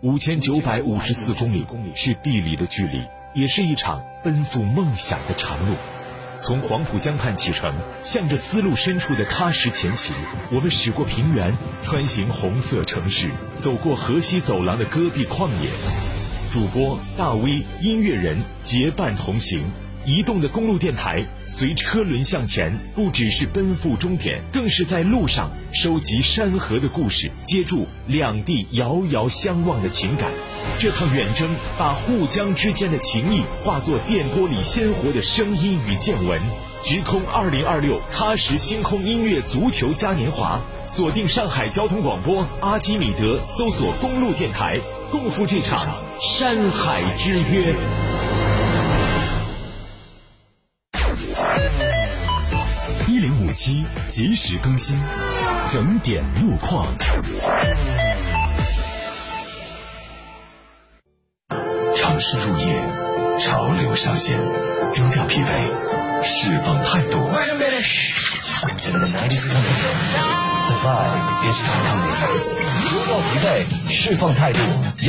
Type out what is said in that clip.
，5954公里是地理的距离，也是一场奔赴梦想的长路。从黄浦江畔启程，向着丝路深处的喀什前行。我们驶过平原，穿行红色城市，走过河西走廊的戈壁旷野。主播大 V 音乐人结伴同行，移动的公路电台随车轮向前，不只是奔赴终点，更是在路上收集山河的故事，接住两地遥遥相望的情感。这趟远征把沪江之间的情谊化作电波里鲜活的声音与见闻。直通2026喀什星空音乐足球嘉年华，锁定上海交通广播阿基米德，搜索公路电台，共赴这场山海之约。1057及时更新，整点路况。城市入夜，潮流上线，丢掉疲惫，释放态度。The vibe is coming。丢掉疲惫，释放态度。